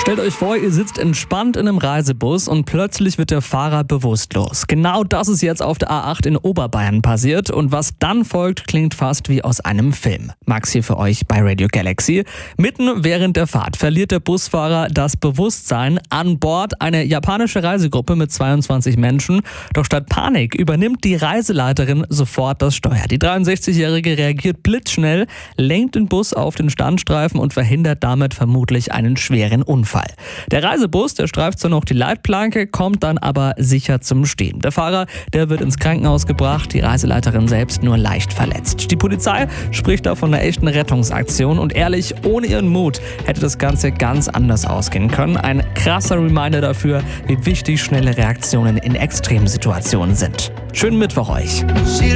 Stellt euch vor, ihr sitzt entspannt in einem Reisebus und plötzlich wird der Fahrer bewusstlos. Genau das ist jetzt auf der A8 in Oberbayern passiert und was dann folgt, klingt fast wie aus einem Film. Max hier für euch bei Radio Galaxy. Mitten während der Fahrt verliert der Busfahrer das Bewusstsein an Bord, eine japanische Reisegruppe mit 22 Menschen. Doch statt Panik übernimmt die Reiseleiterin sofort das Steuer. Die 63-Jährige reagiert blitzschnell, lenkt den Bus auf den Standstreifen und verhindert damit vermutlich einen schweren Unfall. Der Reisebus, der streift zwar noch die Leitplanke, kommt dann aber sicher zum Stehen. Der Fahrer, der wird ins Krankenhaus gebracht, die Reiseleiterin selbst nur leicht verletzt. Die Polizei spricht da von einer echten Rettungsaktion und ehrlich, ohne ihren Mut hätte das Ganze ganz anders ausgehen können. Ein krasser Reminder dafür, wie wichtig schnelle Reaktionen in Extremsituationen sind. Schönen Mittwoch euch.